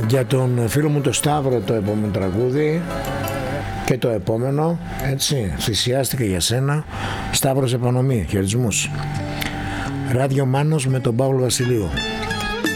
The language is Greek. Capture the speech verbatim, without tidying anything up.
Για τον φίλο μου το Σταύρο το επόμενο τραγούδι και το επόμενο, έτσι, θυσιάστηκε για σένα. Σταύρος Επανομή, χαιρισμούς. Ράδιο Μάνος με τον Παύλο Βασιλείου.